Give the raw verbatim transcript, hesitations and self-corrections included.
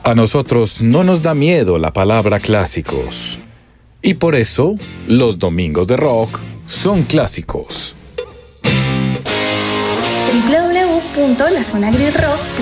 A nosotros no nos da miedo la palabra clásicos. Y por eso, los domingos de rock son clásicos. doble u doble u doble u punto la zona gris rock